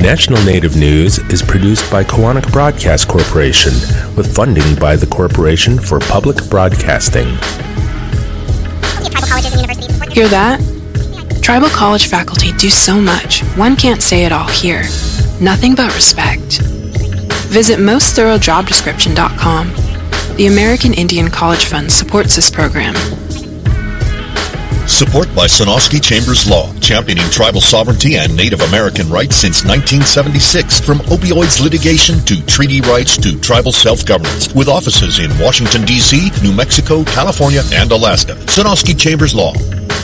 National Native News is produced by Koahnic Broadcast Corporation with funding by the Corporation for Public Broadcasting. Hear that? Tribal college faculty do so much, one can't say it all here. Nothing but respect. Visit mostthoroughdescription.com. The American Indian College Fund supports this program. Support by Sonosky Chambers Law, championing tribal sovereignty and Native American rights since 1976. From opioids litigation to treaty rights to tribal self-governance. With offices in Washington, D.C., New Mexico, California, and Alaska. Sonosky Chambers Law.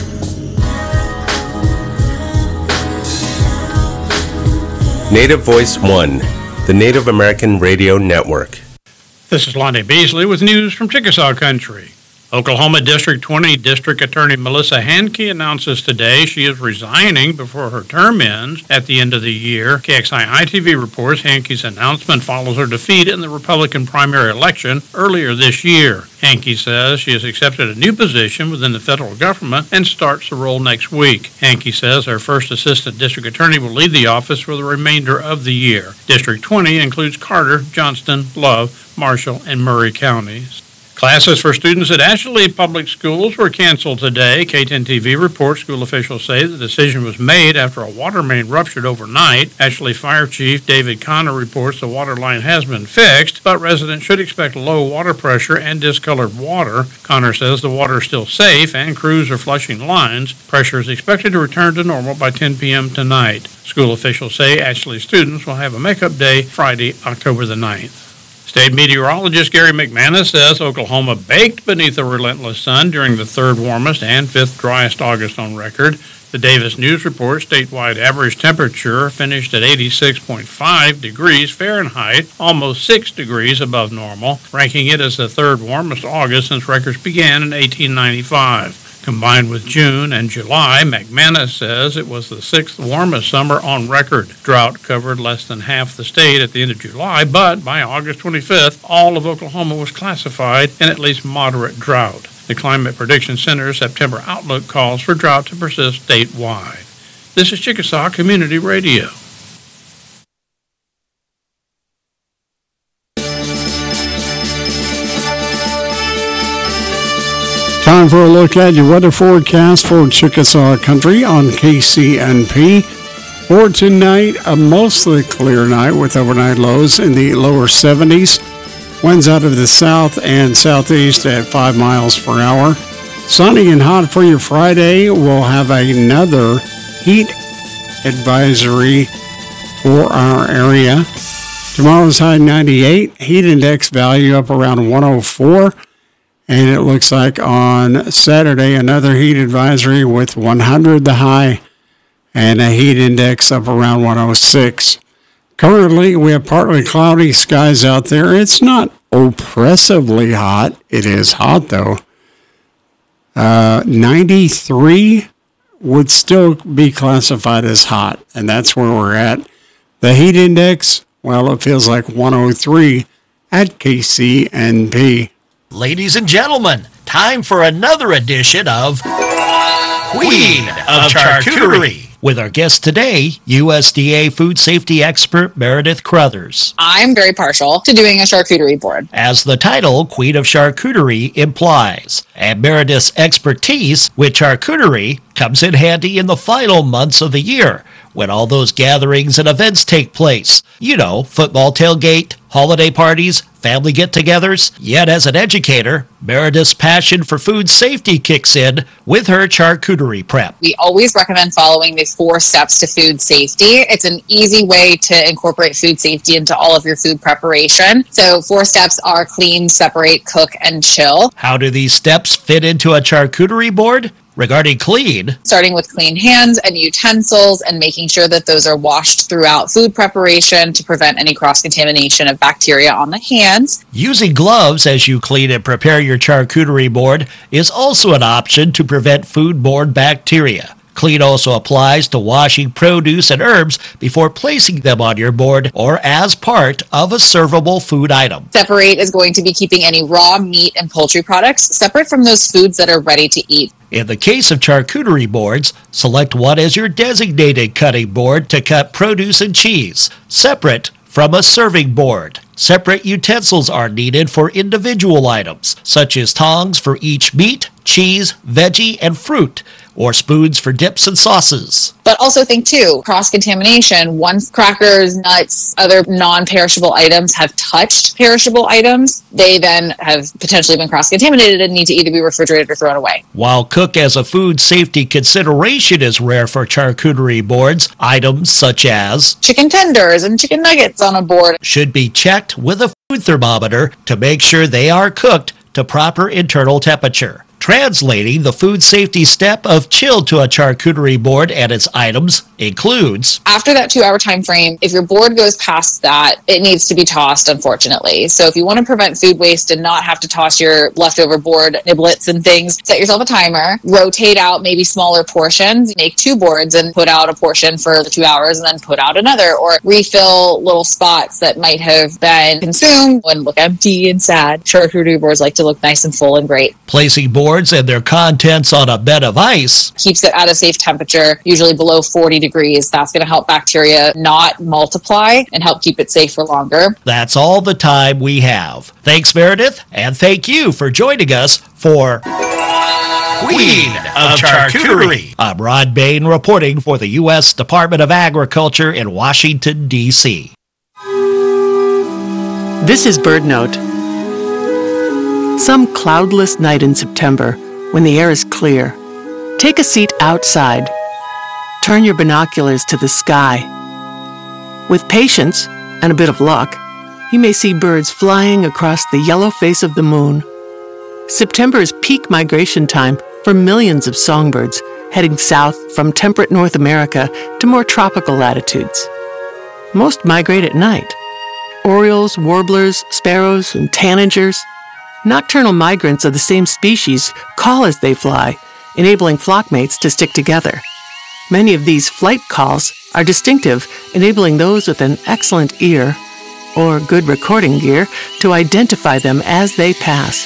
Native Voice One, the Native American Radio Network. This is Lonnie Beasley with news from Chickasaw Country. Oklahoma District 20 District Attorney Melissa Hankey announces today she is resigning before her term ends at the end of the year. KXI-ITV reports Hankey's announcement follows her defeat in the Republican primary election earlier this year. Hankey says she has accepted a new position within the federal government and starts the role next week. Hankey says her first assistant district attorney will lead the office for the remainder of the year. District 20 includes Carter, Johnston, Love, Marshall, and Murray counties. Classes for students at Ashley Public Schools were canceled today. KTEN-TV reports school officials say the decision was made after a water main ruptured overnight. Ashley Fire Chief David Connor reports the water line has been fixed, but residents should expect low water pressure and discolored water. Connor says the water is still safe and crews are flushing lines. Pressure is expected to return to normal by 10 p.m. tonight. School officials say Ashley students will have a makeup day Friday, October the 9th. State meteorologist Gary McManus says Oklahoma baked beneath a relentless sun during the third warmest and fifth driest August on record. The Davis News reports statewide average temperature finished at 86.5 degrees Fahrenheit, almost 6 degrees above normal, ranking it as the third warmest August since records began in 1895. Combined with June and July, McManus says it was the sixth warmest summer on record. Drought covered less than half the state at the end of July, but by August 25th, all of Oklahoma was classified in at least moderate drought. The Climate Prediction Center's September outlook calls for drought to persist statewide. This is Chickasaw Community Radio. Time for a look at your weather forecast for Chickasaw Country on KCNP. For tonight, a mostly clear night with overnight lows in the lower 70s. Winds out of the south and southeast at 5 miles per hour. Sunny and hot for your Friday. We'll have another heat advisory for our area. Tomorrow's high 98, heat index value up around 104. And it looks like on Saturday, another heat advisory with 100 the high and a heat index up around 106. Currently, we have partly cloudy skies out there. It's not oppressively hot. It is hot, though. 93 would still be classified as hot, and that's where we're at. The heat index, well, it feels like 103 at KCNP. Ladies and gentlemen, time for another edition of Queen of Charcuterie. With our guest today, USDA food safety expert Meredith Crothers. I'm very partial to doing a charcuterie board. As the title, Queen of Charcuterie, implies. And Meredith's expertise with charcuterie comes in handy in the final months of the year, when all those gatherings and events take place. You know, football tailgate, holiday parties, family get-togethers. Yet as an educator, Meredith's passion for food safety kicks in with her charcuterie prep. We always recommend following the 4 steps to food safety. It's an easy way to incorporate food safety into all of your food preparation. So 4 steps are clean, separate, cook, and chill. How do these steps fit into a charcuterie board? Regarding clean, starting with clean hands and utensils and making sure that those are washed throughout food preparation to prevent any cross-contamination of bacteria on the hands. Using gloves as you clean and prepare your charcuterie board is also an option to prevent foodborne bacteria. Clean also applies to washing produce and herbs before placing them on your board or as part of a servable food item. Separate is going to be keeping any raw meat and poultry products separate from those foods that are ready to eat. In the case of charcuterie boards, select one as your designated cutting board to cut produce and cheese, separate from a serving board. Separate utensils are needed for individual items, such as tongs for each meat, cheese, veggie, and fruit, or spoons for dips and sauces. But also think too, cross-contamination. Once crackers, nuts, other non-perishable items have touched perishable items, they then have potentially been cross-contaminated and need to either be refrigerated or thrown away. While cook as a food safety consideration is rare for charcuterie boards, items such as chicken tenders and chicken nuggets on a board should be checked with a food thermometer to make sure they are cooked to proper internal temperature. Translating the food safety step of chilled to a charcuterie board and its items includes, after that 2-hour time frame, if your board goes past that, it needs to be tossed, unfortunately. So if you want to prevent food waste and not have to toss your leftover board niblets and things, set yourself a timer, rotate out maybe smaller portions, make 2 boards and put out a portion for the 2 hours and then put out another, or refill little spots that might have been consumed and look empty and sad. Charcuterie boards like to look nice and full and great. Placing boards and their contents on a bed of ice keeps it at a safe temperature, usually below 40 degrees. That's going to help bacteria not multiply and help keep it safe for longer. That's all the time we have. Thanks, Meredith, and thank you for joining us for Queen of Charcuterie. I'm Rod Bain reporting for the U.S. Department of Agriculture in Washington, D.C. This is BirdNote. Some cloudless night in September, when the air is clear, take a seat outside. Turn your binoculars to the sky. With patience and a bit of luck, you may see birds flying across the yellow face of the moon. September is peak migration time for millions of songbirds heading south from temperate North America to more tropical latitudes. Most migrate at night. Orioles, warblers, sparrows, and tanagers. Nocturnal migrants of the same species call as they fly, enabling flockmates to stick together. Many of these flight calls are distinctive, enabling those with an excellent ear or good recording gear to identify them as they pass.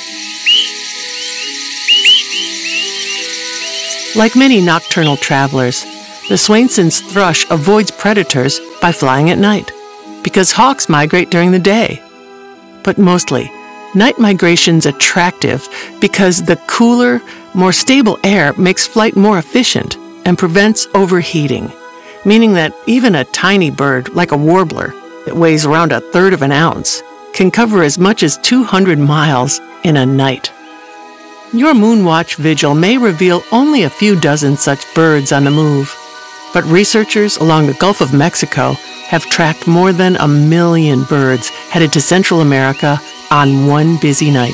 Like many nocturnal travelers, the Swainson's thrush avoids predators by flying at night, because hawks migrate during the day. But mostly, night migration's attractive because the cooler, more stable air makes flight more efficient and prevents overheating, meaning that even a tiny bird like a warbler that weighs around 1/3 of an ounce can cover as much as 200 miles in a night. Your Moonwatch vigil may reveal only a few dozen such birds on the move, but researchers along the Gulf of Mexico have tracked more than 1 million birds headed to Central America on one busy night.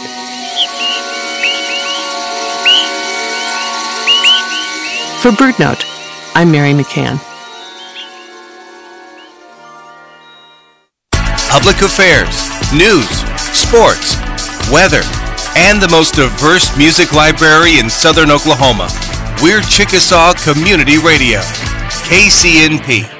For BirdNote, I'm Mary McCann. Public affairs, news, sports, weather, and the most diverse music library in southern Oklahoma. We're Chickasaw Community Radio, KCNP.